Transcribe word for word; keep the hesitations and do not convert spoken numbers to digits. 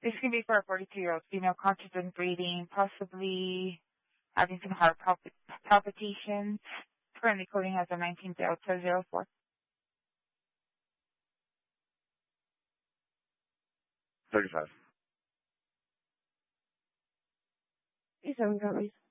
This can be for a forty-two-year-old female conscious and breathing, possibly having some heart palpit- palpitations. Currently coding as a nineteen Delta zero four. thirty-five. eighty-seven copies.